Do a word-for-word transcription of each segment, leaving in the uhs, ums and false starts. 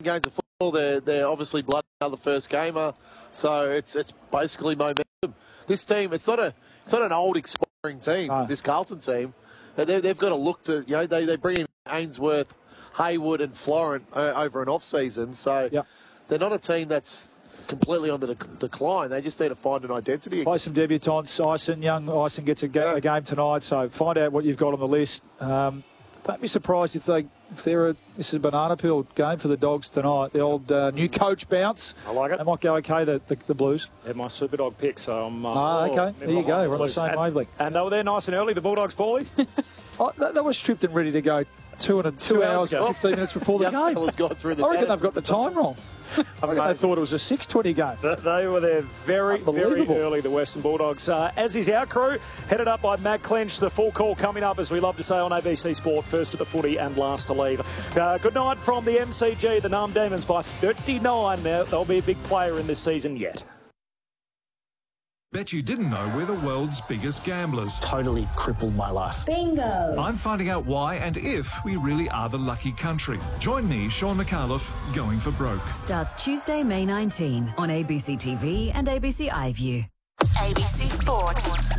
games of football. They're, they're obviously blood out of the first gamer. So it's it's basically momentum. This team, it's not a it's not an old expiring team, No. this Carlton team. They, they've got to look to, you know, they, they bring in Ainsworth, Haywood and Florent uh, over an off-season. So Yep. they're not a team that's completely on the dec- decline. They just need to find an identity. Play some debutants. Ison, young Ison gets a, ga- Yeah. a game tonight, so find out what you've got on the list. Um, don't be surprised if they if they're a this is a banana peel game for the Dogs tonight. The old uh, new coach bounce. I like it. They might go okay. The the, the Blues. Had my super dog pick, so I'm. Uh, Ah, okay. There you go. We're on the Blues. same and, wavelength. And they were there nice and early. The Bulldogs, Paulie. Oh, they, they were stripped and ready to go. Two and a, two, Two hours, hours ago. fifteen minutes before the Young game. fella's got through the I reckon net. they've got the time wrong. I reckon they thought it was a six twenty game. Th- They were there very, very Unbelievable. early, the Western Bulldogs. Uh, as is our crew, headed up by Matt Clench. The full call coming up, as we love to say, on A B C Sport. First to the footy and last to leave. Uh, good night from the M C G, the Narm Demons, by thirty-nine. Now, they'll be a big player in this season yet. Bet you didn't know we're the world's biggest gamblers. Totally crippled my life. Bingo. I'm finding out why and if we really are the lucky country. Join me, Sean McAuliffe, going for broke. Starts Tuesday, May nineteenth on A B C T V and A B C iView. A B C Sport.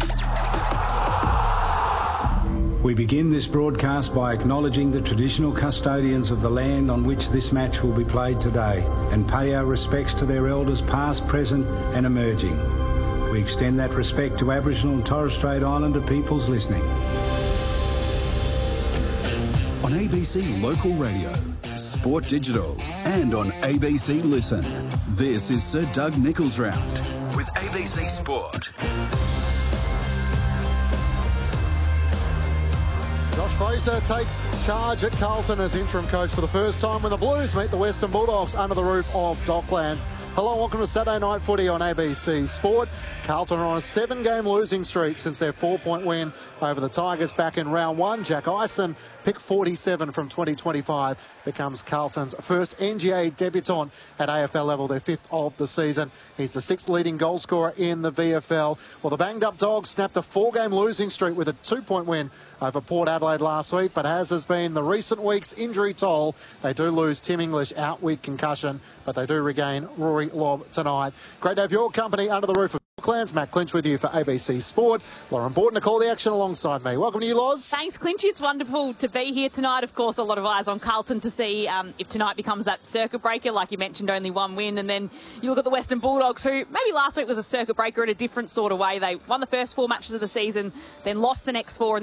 We begin this broadcast by acknowledging the traditional custodians of the land on which this match will be played today and pay our respects to their elders past, present and emerging. We extend that respect to Aboriginal and Torres Strait Islander peoples listening. On A B C Local Radio, Sport Digital and on A B C Listen. This is Sir Doug Nicholls Round with A B C Sport. Josh Fraser takes charge at Carlton as interim coach for the first time when the Blues meet the Western Bulldogs under the roof of Docklands. Hello, welcome to Saturday Night Footy on A B C Sport. Carlton are on a seven-game losing streak since their four-point win over the Tigers back in round one. Jack Ison, pick forty-seven from twenty twenty-five, becomes Carlton's first N G A debutant at A F L level, their fifth of the season. He's the sixth leading goal scorer in the V F L. Well, the banged-up Dogs snapped a four-game losing streak with a two-point win over Port Adelaide last week, but as has been the recent week's injury toll, they do lose Tim English out with concussion, but they do regain Rory Lobb tonight. Great to have your company under the roof of Clans. Matt Clinch with you for A B C Sport. Lauren Borton to call the action alongside me. Welcome to you, Loz. Thanks, Clinch. It's wonderful to be here tonight. Of course, a lot of eyes on Carlton to see um, if tonight becomes that circuit breaker. Like you mentioned, only one win. And then you look at the Western Bulldogs, who maybe last week was a circuit breaker in a different sort of way. They won the first four matches of the season, then lost the next four. And